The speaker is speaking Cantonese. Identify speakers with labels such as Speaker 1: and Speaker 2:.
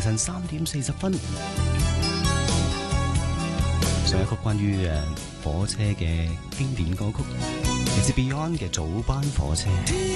Speaker 1: 晨3:40，上一曲關於火車嘅經典歌曲，嚟自 Beyond 嘅早班火車。